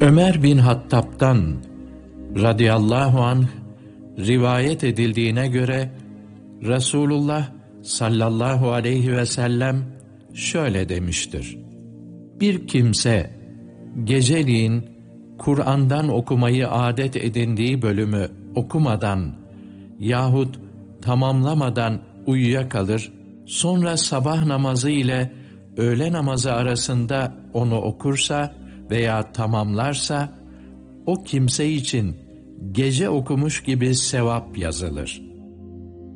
Ömer bin Hattab'dan radıyallahu anh rivayet edildiğine göre Resulullah sallallahu aleyhi ve sellem şöyle demiştir: Bir kimse geceliğin Kur'an'dan okumayı adet edindiği bölümü okumadan yahut tamamlamadan uyuyakalır, sonra sabah namazı ile öğle namazı arasında onu okursa veya tamamlarsa, o kimse için gece okumuş gibi sevap yazılır.